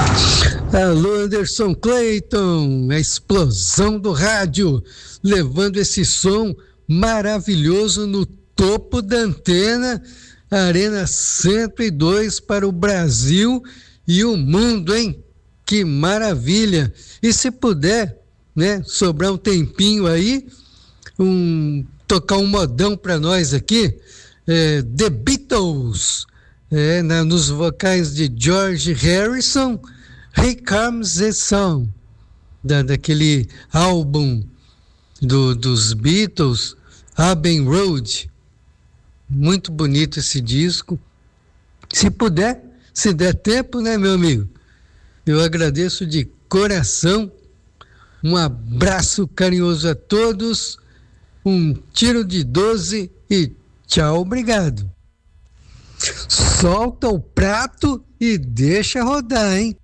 Alô, Anderson Clayton, a explosão do rádio, levando esse som maravilhoso no topo da antena, Arena 102 para o Brasil e o mundo, hein? Que maravilha! E se puder, né, sobrar um tempinho aí, tocar um modão para nós aqui, The Beatles, nos vocais de George Harrison, Here Comes the Sun, daquele álbum dos Beatles, Abbey Road. Muito bonito esse disco. Se puder, se der tempo, né, meu amigo? Eu agradeço de coração. Um abraço carinhoso a todos. Um tiro de 12 e tchau, obrigado. Solta o prato e deixa rodar, hein?